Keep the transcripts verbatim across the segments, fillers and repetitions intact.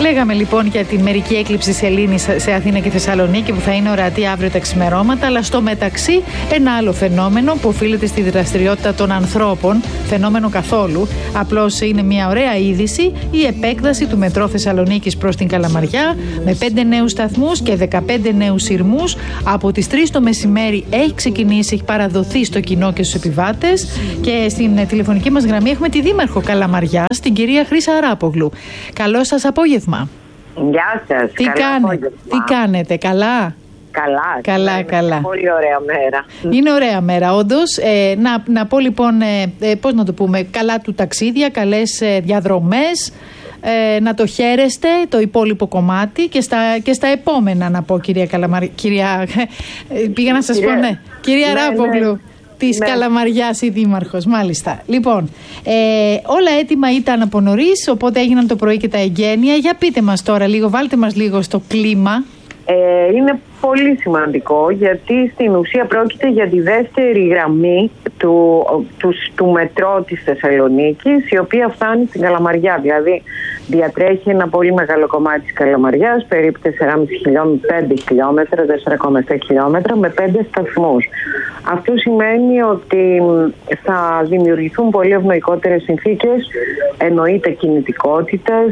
Λέγαμε λοιπόν για την μερική έκλειψη σελήνης σε Αθήνα και Θεσσαλονίκη που θα είναι ορατή αύριο τα ξημερώματα, αλλά στο μεταξύ ένα άλλο φαινόμενο που οφείλεται στη δραστηριότητα των ανθρώπων, φαινόμενο καθόλου, απλώς είναι μια ωραία είδηση, η επέκταση του μετρό Θεσσαλονίκης προς την Καλαμαριά με πέντε νέους σταθμούς και δεκαπέντε νέους σειρμούς. Από τις τρεις το μεσημέρι έχει ξεκινήσει, έχει παραδοθεί στο κοινό και στους επιβάτες, και στην τηλεφωνική μας γραμμή έχουμε τη Δήμαρχο Καλαμαριάς, την κυρία Χρύσα Αράπογλου. Καλό σας απόγευμα. Γεια σας. Τι, κάνε, τι κάνετε, καλά? Καλά, καλά, καλά. Πολύ ωραία μέρα. Είναι ωραία μέρα, όντως. Ε, να, να πω λοιπόν, ε, ε, πώς να το πούμε, καλά του ταξίδια, καλές ε, διαδρομές, ε, να το χαίρεστε το υπόλοιπο κομμάτι και στα, και στα επόμενα, να πω, κυρία Καλαμαριά. Κυρία, ε, πήγα να σας κυρία, πω, ναι. Κυρία ναι, Ράπογλου. Ναι. Της ναι. Καλαμαριάς η δήμαρχος, μάλιστα. Λοιπόν, ε, όλα έτοιμα ήταν από νωρίς, οπότε έγιναν το πρωί και τα εγγένεια. Για πείτε μας τώρα λίγο, βάλτε μας λίγο στο κλίμα. Ε, είναι πολύ σημαντικό, γιατί στην ουσία πρόκειται για τη δεύτερη γραμμή του, του, του μετρό της Θεσσαλονίκης, η οποία φτάνει στην Καλαμαριά. Δηλαδή διατρέχει ένα πολύ μεγάλο κομμάτι της Καλαμαριάς, περίπου τέσσερα κόμμα πέντε χιλιόμετρα, πέντε χιλιόμετρα, τέσσερα κόμμα επτά χιλιόμετρα, με πέντε σταθμούς. Αυτό σημαίνει ότι θα δημιουργηθούν πολύ ευνοϊκότερες συνθήκες, εννοείται κινητικότητας,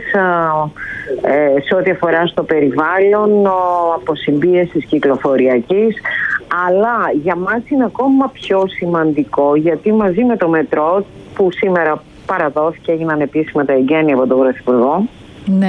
ε, σε ό,τι αφορά στο περιβάλλον, αποσυμπίεσης κυκλοφοριακής, αλλά για μας είναι ακόμα πιο σημαντικό, γιατί μαζί με το μετρό που σήμερα παραδόθηκε, έγιναν επίσημα τα εγγένεια από τον Πρωθυπουργό, ναι.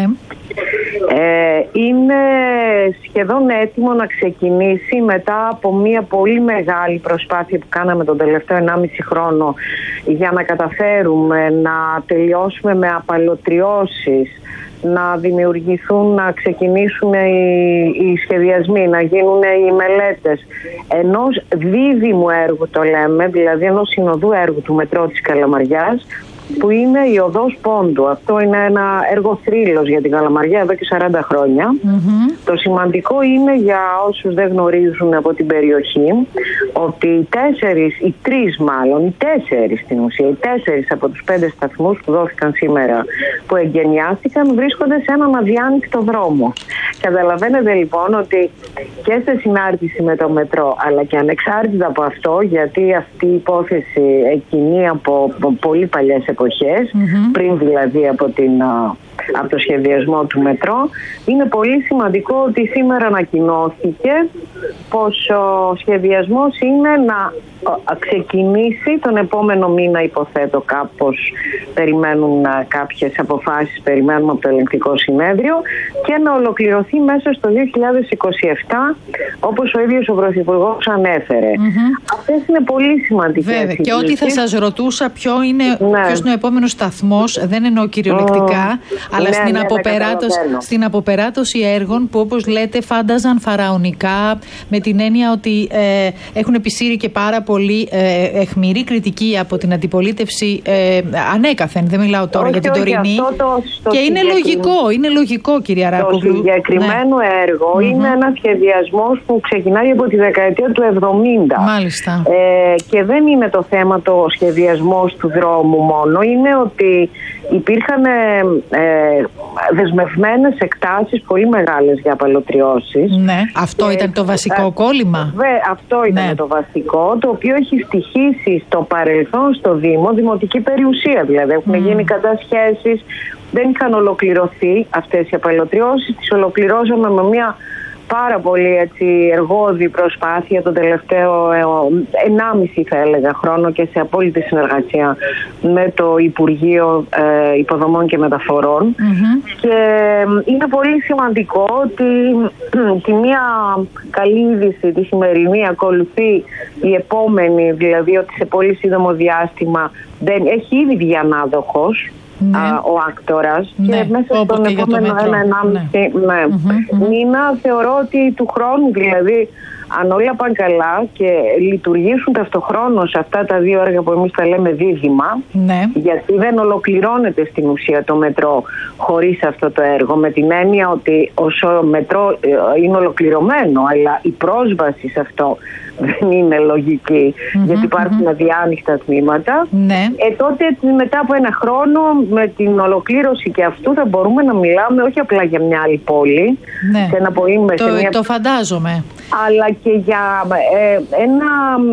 ε, είναι σχεδόν έτοιμο να ξεκινήσει μετά από μια πολύ μεγάλη προσπάθεια που κάναμε τον τελευταίο ενάμιση χρόνο για να καταφέρουμε να τελειώσουμε με απαλωτριώσεις, να δημιουργηθούν, να ξεκινήσουν οι, οι σχεδιασμοί, να γίνουν οι μελέτες ενός δίδυμου έργου, το λέμε, δηλαδή ενός συνοδού έργου του μετρό της Καλαμαριάς, που είναι η Οδός Πόντου. Αυτό είναι ένα έργο θρύλος για την Καλαμαριά εδώ και σαράντα χρόνια. Mm-hmm. Το σημαντικό είναι, για όσους δεν γνωρίζουν από την περιοχή, ότι οι τέσσερις, οι τρεις μάλλον, οι τέσσερις στην ουσία, οι τέσσερις από τους πέντε σταθμούς που δόθηκαν σήμερα, που εγκαινιάστηκαν, βρίσκονται σε έναν αδιάνοιχτο δρόμο. Καταλαβαίνετε λοιπόν ότι και σε συνάρτηση με το μετρό, αλλά και ανεξάρτητα από αυτό, γιατί αυτή η υπόθεση εκκινεί από πολύ παλιές εποχές, mm-hmm. πριν δηλαδή από, την, από το σχεδιασμό του μετρό, είναι πολύ σημαντικό ότι σήμερα ανακοινώθηκε πως ο σχεδιασμός είναι να ξεκινήσει τον επόμενο μήνα, υποθέτω κάπως, περιμένουν κάποιες αποφάσεις, περιμένουμε από το ελεγκτικό συνέδριο, και να ολοκληρωθεί μέσα στο δύο χιλιάδες είκοσι επτά, όπως ο ίδιος ο Πρωθυπουργός ανέφερε. Mm-hmm. Αυτές είναι πολύ σημαντικές. Βέβαια, και ό,τι θα σας ρωτούσα ποιο είναι, ναι. ποιος είναι ο επόμενος σταθμός, δεν εννοώ κυριολεκτικά, mm. αλλά ναι, στην, ναι, αποπεράτωση, στην αποπεράτωση έργων που, όπως λέτε, φάνταζαν φαραωνικά, με την έννοια ότι ε, έχουν επισύρει και πάρα πολύ ε, αιχμηρή κριτική από την αντιπολίτευση, ε, ανέκαθεν, δεν μιλάω τώρα όχι, για την τωρινή. Το, και είναι λογικό, είναι λογικό, κυρία Ράπογλου. Το συγκεκριμένο ναι. έργο mm-hmm. είναι ένα σχεδιασμός που ξεκινάει από τη δεκαετία του εβδομήντα. Μάλιστα. Ε, και δεν είναι το θέμα το σχεδιασμός του δρόμου μόνο, είναι ότι υπήρχαν ε, ε, δεσμευμένες εκτάσεις πολύ μεγάλες για απαλωτριώσεις. Ναι, αυτό ε, ήταν το βασικό ε, κόλλημα. Βε, αυτό ήταν ναι. το βασικό, το οποίο έχει στοιχήσει στο παρελθόν στο Δήμο δημοτική περιουσία. Δηλαδή έχουν mm. γίνει κατασχέσεις, δεν είχαν ολοκληρωθεί αυτές οι απαλωτριώσεις, τις ολοκληρώσαμε με μια πάρα πολύ έτσι εργώδη προσπάθεια τον τελευταίο ενάμιση θα έλεγα χρόνο, και σε απόλυτη συνεργασία με το Υπουργείο ε, Υποδομών και Μεταφορών. Mm-hmm. Και είναι πολύ σημαντικό ότι τη μία καλή είδηση, τη σημερινή, ακολουθεί η επόμενη, δηλαδή ότι σε πολύ σύντομο διάστημα δεν, έχει ήδη βγει ανάδοχος. Ναι. Α, ο άκτορας ναι. και μέσα στον επόμενο ένα ενάμιση ναι. ναι. mm-hmm. μήνα θεωρώ ότι του χρόνου, δηλαδή αν όλα πάνε καλά και λειτουργήσουν ταυτοχρόνως αυτά τα δύο έργα που εμείς τα λέμε δίδυμα, ναι. γιατί δεν ολοκληρώνεται στην ουσία το μετρό χωρίς αυτό το έργο, με την έννοια ότι όσο μετρό είναι ολοκληρωμένο, αλλά η πρόσβαση σε αυτό δεν είναι λογική, mm-hmm, γιατί υπάρχουν mm-hmm. αδιάνοιχτα τμήματα. Ναι. Ε, τότε μετά από ένα χρόνο, με την ολοκλήρωση και αυτού, θα μπορούμε να μιλάμε όχι απλά για μια άλλη πόλη, ναι. σε ένα πολύ το, μια... το φαντάζομαι. Αλλά και για ε, ένα,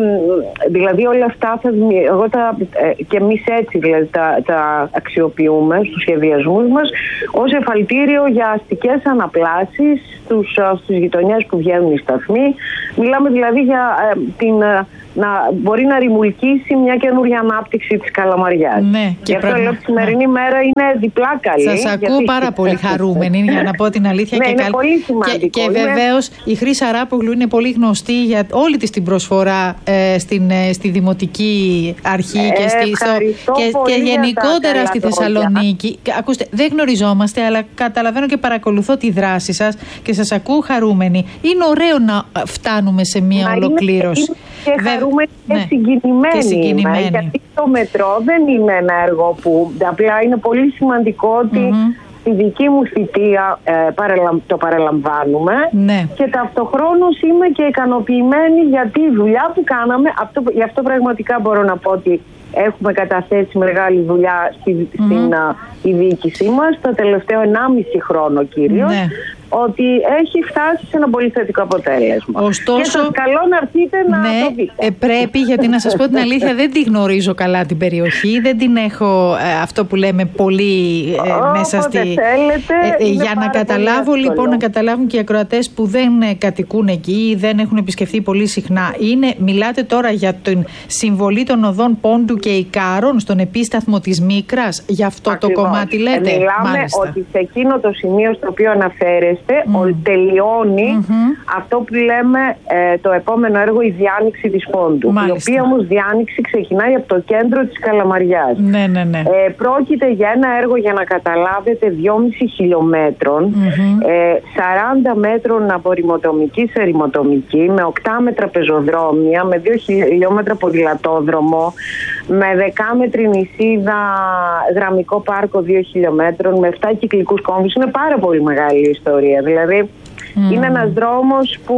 δηλαδή όλα αυτά θα, εγώ τα, ε, και εμείς έτσι δηλαδή τα, τα αξιοποιούμε στους σχεδιασμούς μας ως εφαλτήριο για αστικές αναπλάσεις στους, στους γειτονιές που βγαίνουν οι σταθμοί. Μιλάμε δηλαδή για ε, την... να μπορεί να ρημουλκίσει μια καινούργια ανάπτυξη της Καλαμαριάς. Ναι, και γι' αυτό λέω ότι η σημερινή ναι. μέρα είναι διπλά καλή. Σας ακούω γιατί... πάρα πολύ χαρούμενη, για να πω την αλήθεια. Ναι, και είναι καλ... πολύ σημαντικό. Και, και βεβαίως η Χρύσα Αράπογλου είναι πολύ γνωστή για όλη της την προσφορά ε, στην, ε, στη Δημοτική Αρχή ε, και, στη, στο, και, και γενικότερα στη Θεσσαλονίκη. Και, ακούστε, δεν γνωριζόμαστε, αλλά καταλαβαίνω και παρακολουθώ τη δράση σας και σας ακούω χαρούμενη. Είναι ωραίο να φτάνουμε σε μια Μα ολοκλήρωση. Είναι, είναι και χαρούμενη και, ναι. συγκινημένη, και συγκινημένη. Γιατί το μετρό δεν είναι ένα έργο που απλά είναι πολύ σημαντικό ότι mm-hmm. στη δική μου θητεία ε, παραλαμ, το παραλαμβάνουμε ναι. και ταυτοχρόνως είμαι και ικανοποιημένη γιατί η δουλειά που κάναμε, αυτό, γι' αυτό πραγματικά μπορώ να πω ότι έχουμε καταθέσει μεγάλη δουλειά στη, mm-hmm. στην α, η διοίκησή μας το τελευταίο ενάμιση χρόνο κυρίως, ναι. ότι έχει φτάσει σε ένα πολύ θετικό αποτέλεσμα. Ωστόσο, και σας καλώ να έρθετε να ναι, το δείτε. Ε, πρέπει, γιατί να σας πω την αλήθεια, δεν τη γνωρίζω καλά την περιοχή, δεν την έχω ε, αυτό που λέμε πολύ ε, μέσα στη... θέλετε, ε, ε, για να καταλάβω λοιπόν, να καταλάβουν και οι ακροατές που δεν ε, κατοικούν εκεί ή δεν έχουν επισκεφθεί πολύ συχνά. Είναι, μιλάτε τώρα για την συμβολή των οδών Πόντου και Ικάρων στον επίσταθμο της Μίκρας, για αυτό Ακριβώς. το κομμάτι λέτε. Μιλάμε Μάλιστα. ότι σε εκείνο το σημείο στο οποίο αναφέρεστε mm. τελειώνει mm-hmm. αυτό που λέμε ε, το επόμενο έργο, η διάνοιξη της Πόντου. Μάλιστα. Η οποία όμως διάνοιξη ξεκινάει από το κέντρο της Καλαμαριάς. Ναι, ναι, ναι. Ε, πρόκειται για ένα έργο, για να καταλάβετε, δυόμισι χιλιόμετρων, mm-hmm. ε, σαράντα μέτρων από ρημοτομική σε ρημοτομική, με οκτώ μέτρα πεζοδρόμια, με δύο χιλιόμετρα ποδηλατόδρομο, με δεκάμετρη νησίδα, γραμμικό πάρκο δύο χιλιόμετρων, με επτά κυκλικούς κόμβους. Είναι πάρα πολύ μεγάλη η ιστορία. Δηλαδή mm. είναι ένας δρόμος που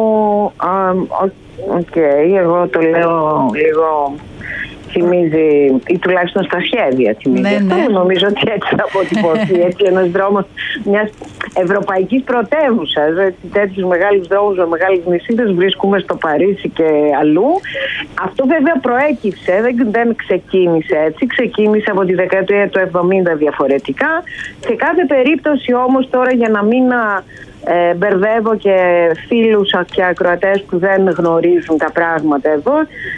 οκ, okay, εγώ το λέω λίγο θυμίζει, ή τουλάχιστον στα σχέδια θυμίζει. Ναι, αυτό, ναι. Νομίζω ότι έτσι θα αποτυπωθεί. Έτσι, ένας δρόμος μιας ευρωπαϊκής πρωτεύουσας. Τέτοιους μεγάλους δρόμους με μεγάλες νησίδες βρίσκουμε στο Παρίσι και αλλού. Αυτό βέβαια προέκυψε, δεν, δεν ξεκίνησε έτσι. Ξεκίνησε από τη δεκαετία του εβδομήντα διαφορετικά. Σε κάθε περίπτωση όμως τώρα, για να μην Ε, μπερδεύω και φίλους και ακροατές που δεν γνωρίζουν τα πράγματα εδώ,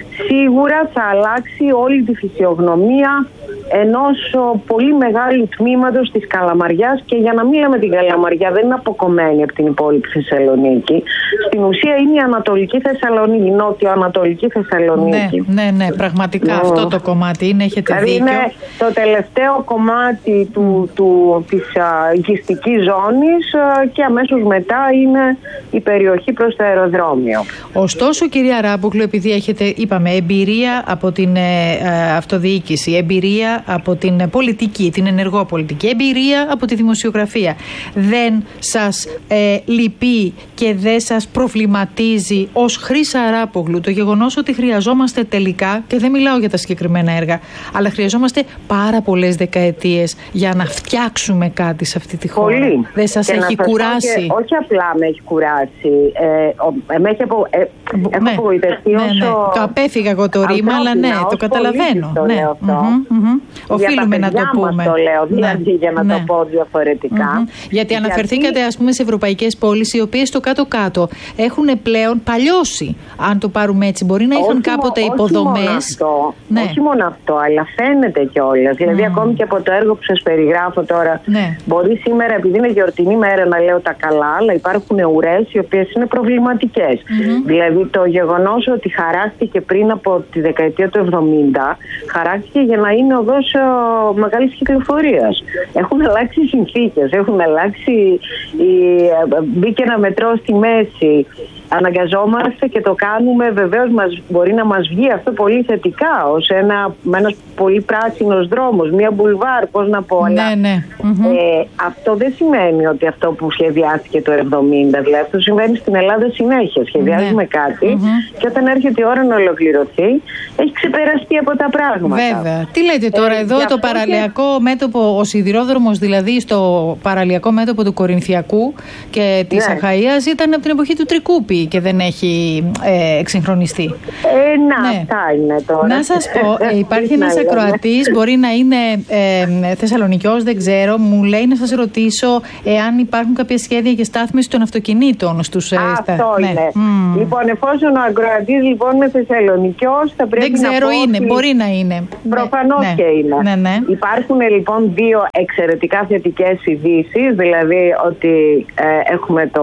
σίγουρα θα αλλάξει όλη τη φυσιογνωμία ενός πολύ μεγάλου τμήματος της Καλαμαριάς. Και για να μην λέμε την Καλαμαριά, δεν είναι αποκομμένη από την υπόλοιπη Θεσσαλονίκη. Στην ουσία είναι η Ανατολική Θεσσαλονίκη, η Νότιο-Ανατολική Θεσσαλονίκη. Ναι, ναι, ναι, πραγματικά ναι. αυτό το κομμάτι είναι, έχετε δηλαδή δίκιο. Είναι το τελευταίο κομμάτι του, του, της α, οικιστικής ζώνης α, και αμέσως μετά είναι η περιοχή προς το αεροδρόμιο. Ωστόσο, κυρία Αράπογλου, επειδή έχετε, είπαμε, εμπειρία από την ε, ε, αυτοδιοίκηση, εμπειρία από την πολιτική, την ενεργό πολιτική, εμπειρία από τη δημοσιογραφία, δεν σας ε, λυπεί και δεν σας προβληματίζει ως Χρύσα Αράπογλου το γεγονός ότι χρειαζόμαστε τελικά, και δεν μιλάω για τα συγκεκριμένα έργα, αλλά χρειαζόμαστε πάρα πολλές δεκαετίες για να φτιάξουμε κάτι σε αυτή τη χώρα? Πολύ. Δεν σας και έχει κουράσει? Και, όχι απλά με έχει κουράσει. Ε, με έχει απο, ε, έχω ναι, απογοητευτεί ναι, όσο... Ναι. Το απέφυγα εγώ το ρήμα, αλλά ναι, το καταλαβαίνω. Το ναι. λέω αυτό. Mm-hmm, mm-hmm. Οφείλουμε να το πούμε. Το λέω, δηλαδή, ναι, για να ναι. το πω διαφορετικά. Mm-hmm. Γιατί αναφερθήκατε, Γιατί... ας πούμε, σε ευρωπαϊκές πόλεις, οι οποίες στο κάτω-κάτω έχουν πλέον παλιώσει. Αν το πάρουμε έτσι, μπορεί να είχαν όχι κάποτε όχι υποδομές. Μόνο αυτό, ναι. Όχι μόνο αυτό, αλλά φαίνεται κιόλας. Δηλαδή, mm. ακόμη και από το έργο που σας περιγράφω τώρα, ναι. μπορεί σήμερα, επειδή είναι γιορτινή μέρα, να λέω τα καλά, αλλά υπάρχουν ουρές οι οποίες είναι προβληματικές. Mm-hmm. Δηλαδή, το γεγονός ότι χαράστηκε πριν από τη δεκαετία του εβδομήντα, χαράστηκε για να είναι οδός uh, μεγάλης κυκλοφορίας. Έχουν αλλάξει οι συνθήκες, έχουν αλλάξει, η, μπήκε ένα μετρό στη μέση. αναγκαζόμαστε και το κάνουμε. Βεβαίως μας, μπορεί να μας βγει αυτό πολύ θετικά, ως ένα, ένας πολύ πράσινος δρόμος, μία μπουλβάρ, πώς να πω. Ναι, αλλά, ναι. Ε, αυτό δεν σημαίνει ότι αυτό που σχεδιάστηκε το εβδομήντα, δηλαδή αυτό συμβαίνει στην Ελλάδα συνέχεια. Σχεδιάζουμε ναι. κάτι mm-hmm. και όταν έρχεται η ώρα να ολοκληρωθεί, έχει ξεπεραστεί από τα πράγματα. Βέβαια. Τι λέτε τώρα ε, εδώ, το παραλιακό και... μέτωπο, ο σιδηρόδρομος δηλαδή στο παραλιακό μέτωπο του Κορινθιακού και της ναι. Αχαΐας ήταν από την εποχή του Τρικούπη και δεν έχει ε, εξυγχρονιστεί. Ε, να, ναι. αυτά είναι τώρα. Να σας πω, ε, υπάρχει ένας ακροατής, μπορεί να είναι ε, Θεσσαλονικιός, δεν ξέρω, μου λέει να σας ρωτήσω εάν υπάρχουν κάποια σχέδια για στάθμιση των αυτοκινήτων στους... Α, στα... αυτό ναι. είναι. Mm. Λοιπόν, εφόσον ο ακροατής λοιπόν είναι Θεσσαλονικιός, θα πρέπει δεν ξέρω, να πω είναι, ότι... μπορεί να είναι. Προφανώς ναι. και είναι. Ναι, ναι. Υπάρχουν λοιπόν δύο εξαιρετικά θετικές ειδήσεις, δηλαδή ότι ε, έχουμε το...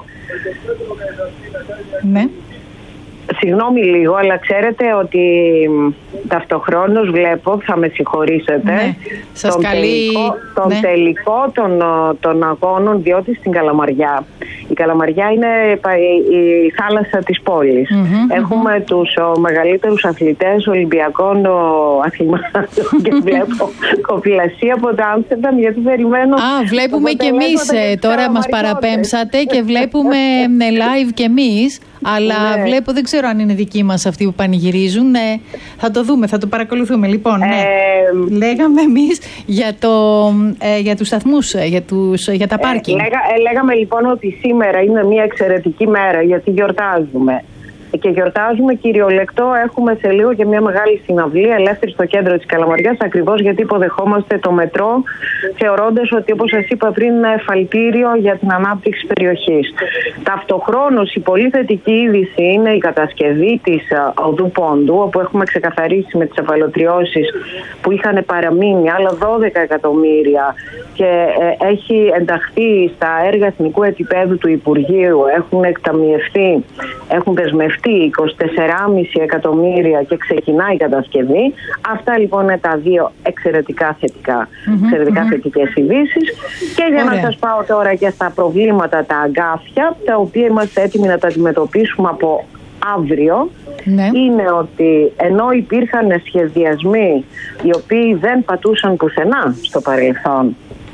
Ναι. Συγγνώμη λίγο, αλλά ξέρετε ότι ταυτοχρόνως βλέπω, θα με συγχωρήσετε, ναι. Σας τον, καλεί... τελικό, τον ναι. τελικό των, των αγώνων, διότι στην Καλαμαριά, η Καλαμαριά είναι η θάλασσα της πόλης. Mm-hmm, Έχουμε mm-hmm. τους ο, μεγαλύτερους αθλητές Ολυμπιακών αθλημάτων και βλέπω κοπηλασία από το Άμστερνταμ, γιατί περιμένω... Α, βλέπουμε κι εμείς, τώρα μας παραπέμψατε και βλέπουμε live κι εμείς. Αλλά ναι. βλέπω, δεν ξέρω αν είναι δικοί μας αυτοί που πανηγυρίζουν. Ναι, θα το δούμε, θα το παρακολουθούμε. Λοιπόν, ναι. ε, λέγαμε εμείς για, το, ε, για τους σταθμούς, για, τους, για τα πάρκινγκ. Ε, λέγα, ε, λέγαμε λοιπόν ότι σήμερα είναι μια εξαιρετική μέρα γιατί γιορτάζουμε. Και γιορτάζουμε κυριολεκτό, έχουμε σε λίγο και μια μεγάλη συναυλία ελεύθερη στο κέντρο της Καλαμαριάς, ακριβώς γιατί υποδεχόμαστε το μετρό, θεωρώντας ότι, όπως σας είπα πριν, είναι εφαλτήριο για την ανάπτυξη περιοχής. Ταυτοχρόνως η πολύ θετική είδηση είναι η κατασκευή της οδού Πόντου, όπου έχουμε ξεκαθαρίσει με τις ευαλωτριώσεις που είχαν παραμείνει άλλα δώδεκα εκατομμύρια και ε, έχει ενταχθεί στα έργα εθνικού επίπεδου του Υπουργείου, έχουν εκταμιευτεί, έχουν δεσμευτεί είκοσι τέσσερα κόμμα πέντε εκατομμύρια και ξεκινάει η κατασκευή. Αυτά λοιπόν είναι τα δύο εξαιρετικά θετικά, mm-hmm, εξαιρετικά mm-hmm. θετικές ειδήσεις. Και για Ωραία. να σας πάω τώρα και στα προβλήματα τα αγκάθια, τα οποία είμαστε έτοιμοι να τα αντιμετωπίσουμε από αύριο, ναι. είναι ότι ενώ υπήρχαν σχεδιασμοί οι οποίοι δεν πατούσαν πουθενά στο παρελθόν,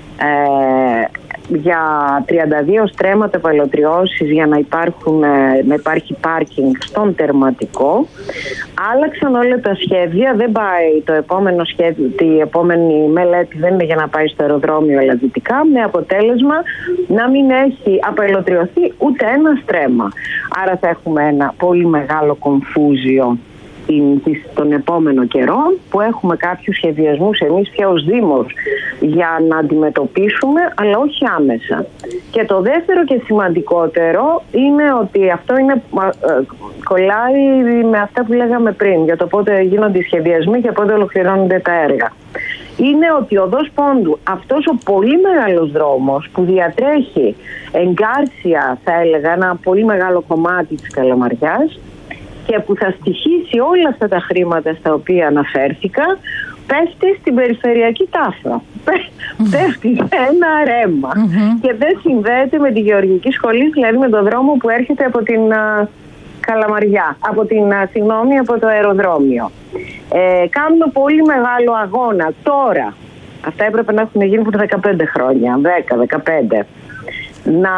ε, για τριάντα δύο στρέμματα επαλωτριώσεις για να, υπάρχουν, να υπάρχει πάρκινγκ στον τερματικό. Άλλαξαν όλα τα σχέδια. Δεν πάει το επόμενο σχέδιο, η επόμενη μελέτη δεν είναι για να πάει στο αεροδρόμιο αλλά δυτικά, με αποτέλεσμα να μην έχει απαλωτριωθεί ούτε ένα στρέμμα. Άρα θα έχουμε ένα πολύ μεγάλο κομφούζιο τον επόμενο καιρό, που έχουμε κάποιους σχεδιασμούς εμείς πια ως Δήμος για να αντιμετωπίσουμε, αλλά όχι άμεσα. Και το δεύτερο και σημαντικότερο είναι ότι αυτό είναι, κολλάει με αυτά που λέγαμε πριν για το πότε γίνονται οι σχεδιασμοί και πότε ολοκληρώνονται τα έργα. Είναι ότι ο οδός Πόντου, αυτός ο πολύ μεγάλος δρόμος που διατρέχει εγκάρσια, θα έλεγα, ένα πολύ μεγάλο κομμάτι της Καλαμαριάς και που θα στοιχήσει όλα αυτά τα χρήματα στα οποία αναφέρθηκα, πέφτει στην περιφερειακή τάφρα. Πέφτει σε ένα ρέμα mm-hmm. και δεν συνδέεται με τη Γεωργική Σχολή, δηλαδή με τον δρόμο που έρχεται από την uh, Καλαμαριά, από την, uh, συγγνώμη, από το αεροδρόμιο. Ε, κάνουμε πολύ μεγάλο αγώνα τώρα. Αυτά έπρεπε να έχουν γίνει από δεκαπέντε χρόνια, δέκα δεκαπέντε. Να...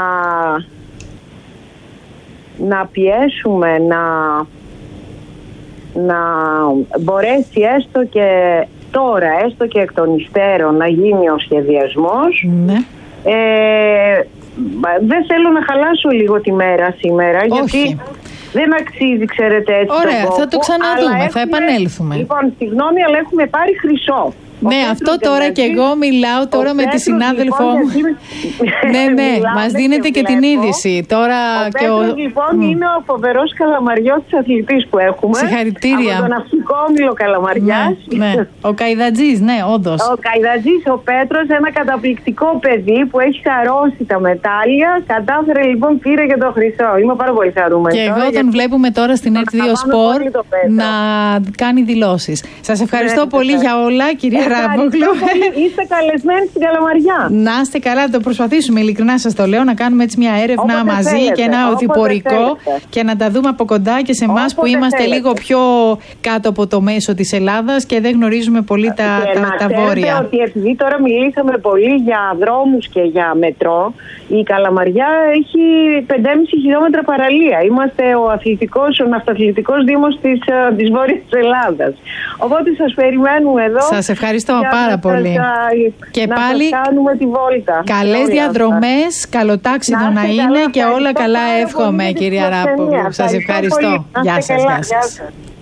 να πιέσουμε να, να μπορέσει έστω και τώρα, έστω και εκ των υστέρων να γίνει ο σχεδιασμός. Ναι. Ε, δεν θέλω να χαλάσω λίγο τη μέρα σήμερα. Όχι. Γιατί δεν αξίζει, ξέρετε, έτσι. Ωραία, το θα το ξαναδούμε, έχουμε, θα επανέλθουμε. Λοιπόν, συγγνώμη, αλλά έχουμε πάρει χρυσό. Ναι, αυτό τώρα και εγώ μιλάω τώρα με τη συνάδελφό μου. Ναι, ναι, μας δίνετε και την είδηση. Τώρα ο Πέτρος λοιπόν είναι ο φοβερός καλαμαριός της αθλητής που έχουμε. Συγχαρητήρια. Από τον ναυτικό όμιλο Καλαμαριάς. Ναι, ο Καϊδατζής, ναι, όντως. Ο Καϊδατζής, ο Πέτρος, ένα καταπληκτικό παιδί που έχει χαρώσει τα μετάλλια. Κατάφερε λοιπόν, πήρε και το χρυσό. Είμαι πάρα πολύ χαρούμενη. Και εγώ τον βλέπουμε τώρα στην Έτ δύο Σπορ να κάνει δηλώσεις. Σας ευχαριστώ πολύ για όλα, κυρία Γεράπογλου. Είστε καλεσμένοι στην Καλαμαριά. Να είστε καλά, το προσπαθήσουμε, ειλικρινά σας το λέω, να κάνουμε έτσι μια έρευνα Όποτε μαζί θέλετε, και ένα οδηπορικό και να τα δούμε από κοντά και σε εμάς που είμαστε θέλετε. λίγο πιο κάτω από το μέσο της Ελλάδας και δεν γνωρίζουμε πολύ τα, και τα, να τα βόρεια. Ότι επειδή τώρα μιλήσαμε πολύ για δρόμους και για μετρό, η Καλαμαριά έχει πεντέμισι χιλιόμετρα παραλία. Είμαστε ο αθλητικός, ο ναυταθλητικός δήμος της, της Βόρειας Ελλάδας. Οπότε σας περιμένουμε εδώ. Σας ευχαριστώ πάρα πολύ. Σας, και να πάλι σας κάνουμε τη βόλτα. καλές διαδρομές, καλοτάξιδο να, να είναι καλά, και όλα καλά εύχομαι, κυρία Ράπογλου. Σας ευχαριστώ. Γεια σας. Γεια σας.